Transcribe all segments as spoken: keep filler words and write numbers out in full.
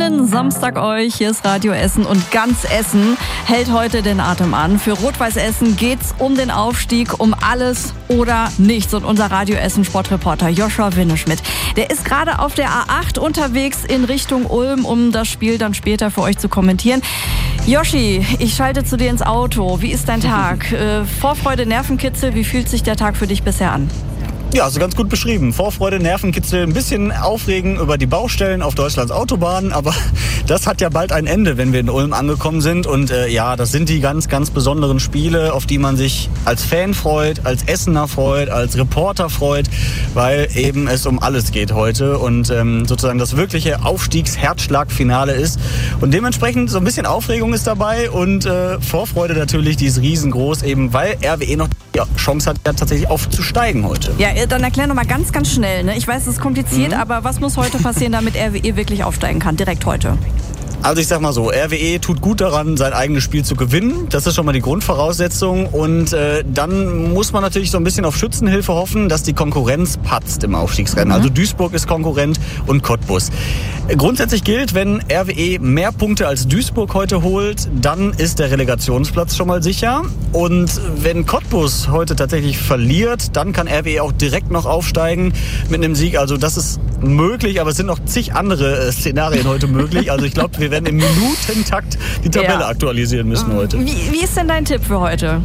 Schönen Samstag euch, hier ist Radio Essen und ganz Essen hält heute den Atem an. Für Rot-Weiß Essen geht's um den Aufstieg, um alles oder nichts. Und unser Radio Essen Sportreporter Joshua Winneschmidt, der ist gerade auf der A acht unterwegs in Richtung Ulm, um das Spiel dann später für euch zu kommentieren. Joshi, ich schalte zu dir ins Auto. Wie ist dein Tag? Äh, Vorfreude, Nervenkitzel, wie fühlt sich der Tag für dich bisher an? Ja, also ganz gut beschrieben. Vorfreude, Nervenkitzel, ein bisschen Aufregen über die Baustellen auf Deutschlands Autobahnen, aber das hat ja bald ein Ende, wenn wir in Ulm angekommen sind. Und äh, ja, das sind die ganz, ganz besonderen Spiele, auf die man sich als Fan freut, als Essener freut, als Reporter freut, weil eben es um alles geht heute und ähm, sozusagen das wirkliche Aufstiegsherzschlagfinale ist. Und dementsprechend so ein bisschen Aufregung ist dabei und äh, Vorfreude natürlich, die ist riesengroß, eben weil R W E noch die Chance hat, ja tatsächlich aufzusteigen heute. Ja, dann erklär noch mal ganz, ganz schnell. Ne? Ich weiß, es ist kompliziert, mhm. aber was muss heute passieren, damit R W E wirklich aufsteigen kann, direkt heute? Also ich sag mal so, R W E tut gut daran, sein eigenes Spiel zu gewinnen. Das ist schon mal die Grundvoraussetzung. Und äh, dann muss man natürlich so ein bisschen auf Schützenhilfe hoffen, dass die Konkurrenz patzt im Aufstiegsrennen. Mhm. Also Duisburg ist Konkurrent und Cottbus. Grundsätzlich gilt, wenn R W E mehr Punkte als Duisburg heute holt, dann ist der Relegationsplatz schon mal sicher. Und wenn Cottbus heute tatsächlich verliert, dann kann R W E auch direkt noch aufsteigen mit einem Sieg. Also das ist möglich, aber es sind noch zig andere Szenarien heute möglich. Also ich glaube, wir werden im Minutentakt die Tabelle ja. aktualisieren müssen heute. Wie, wie ist denn dein Tipp für heute?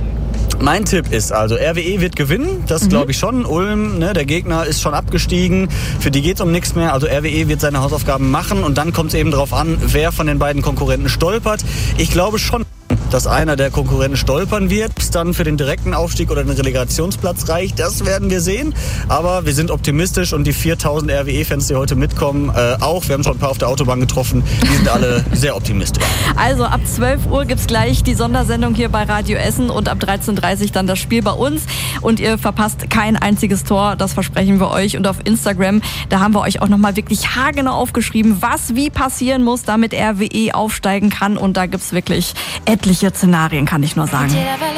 Mein Tipp ist also, R W E wird gewinnen, das mhm. glaube ich schon. Ulm, ne, der Gegner ist schon abgestiegen, für die geht es um nichts mehr. Also R W E wird seine Hausaufgaben machen und dann kommt es eben darauf an, wer von den beiden Konkurrenten stolpert. Ich glaube schon, dass einer der Konkurrenten stolpern wird. Ob es dann für den direkten Aufstieg oder den Relegationsplatz reicht, das werden wir sehen. Aber wir sind optimistisch und die viertausend R W E-Fans, die heute mitkommen, äh, auch. Wir haben schon ein paar auf der Autobahn getroffen. Die sind alle sehr optimistisch. Also ab zwölf Uhr gibt es gleich die Sondersendung hier bei Radio Essen und ab dreizehn Uhr dreißig dann das Spiel bei uns. Und ihr verpasst kein einziges Tor, das versprechen wir euch. Und auf Instagram, da haben wir euch auch nochmal wirklich haargenau aufgeschrieben, was wie passieren muss, damit R W E aufsteigen kann. Und da gibt es wirklich etliche Szenarien, kann ich nur sagen.